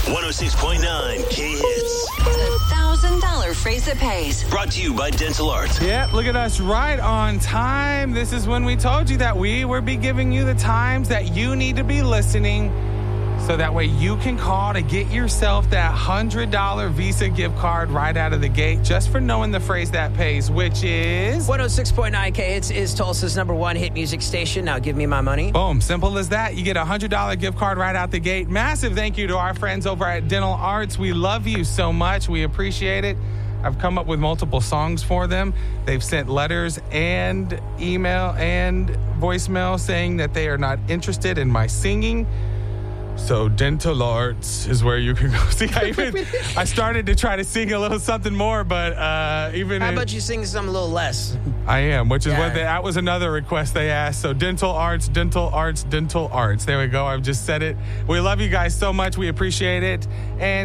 106.9 K-Hits. The $1,000 phrase that pays. Brought to you by Dental Art. Yep, look at us right on time. This is when we told you that we would be giving you the times that you need to be listening so that way you can call to get yourself that $100 Visa gift card right out of the gate just for knowing the phrase that pays, which is... 106.9 K-Hits is Tulsa's #1 hit music station. Now give me my money. Boom. Simple as that. You get a $100 gift card right out the gate. Massive thank you to our friends over at Dental Arts. We love you so much. We appreciate it. I've come up with multiple songs for them. They've sent letters and email and voicemail saying that they are not interested in my singing. So Dental Arts is where you can go. See, I started to try to sing a little something more, but How about you sing something a little less? I am, which is that was another request they asked. So Dental Arts, Dental Arts, Dental Arts. There we go. I've just said it. We love you guys so much. We appreciate it. And